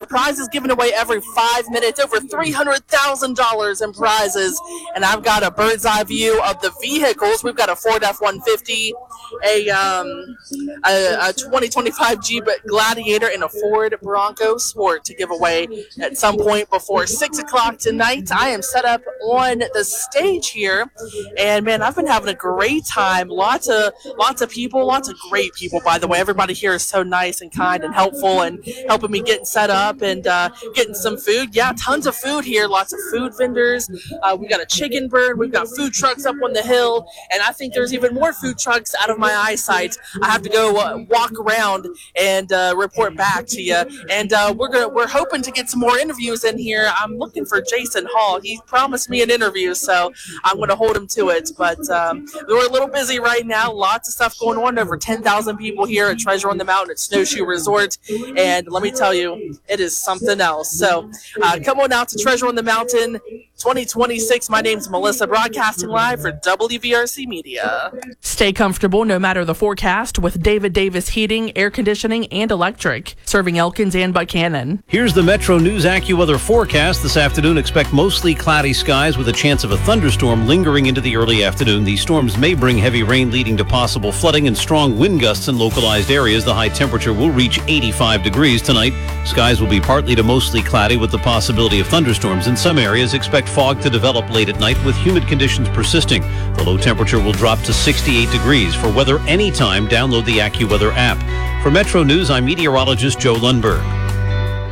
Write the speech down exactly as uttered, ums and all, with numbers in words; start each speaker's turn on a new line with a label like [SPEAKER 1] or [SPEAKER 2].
[SPEAKER 1] prizes given away every five minutes, over three hundred thousand dollars in prizes. And I've got a bird's eye view of the vehicles. We've got a Ford F one fifty, a, um, a, a twenty twenty-five Jeep Gladiator, and a Ford Bronco Sport to give away at some point before six o'clock tonight. I am set up on the stage here, and man, I've been having a great time. Lots of lots of people, lots of great people, by the way. Everybody here is so nice and kind and helpful and helping me getting set up and uh, getting some food. Yeah, tons of food here, lots of food vendors. Uh, we got a chicken bird, we've got food trucks up on the hill, and I think there's even more food trucks out of my eyesight. I have to go uh, walk around and uh, report back to you. And uh, we're gonna we're hoping to get some more interviews in here. I'm looking for Jason Hall. He promised me an interview, so I'm going to hold him to it. But um, we're a little busy right now. Lots of stuff going on. Over ten thousand people here at Treasure on the Mountain at Snowshoe Resort. And let me tell you, it is something else. So uh, come on out to Treasure on the Mountain twenty twenty-six. My name's Melissa, broadcasting live for W V R C Media. Stay comfortable no matter the forecast with David Davis Heating, Air Conditioning, and Electric, serving Elkins and Buchanan.
[SPEAKER 2] Here's the Metro News AccuWeather forecast. This afternoon, expect mostly cloudy skies with a chance of a thunderstorm lingering into the early afternoon. These storms may bring heavy rain leading to possible flooding and strong wind gusts in localized areas. The high temperature will reach eighty-five degrees tonight. Skies will be partly to mostly cloudy with the possibility of thunderstorms. In some areas, expect fog to develop late at night with humid conditions persisting. The low temperature will drop to sixty-eight degrees. For weather anytime, download the AccuWeather app. For Metro News, I'm meteorologist Joe Lundberg.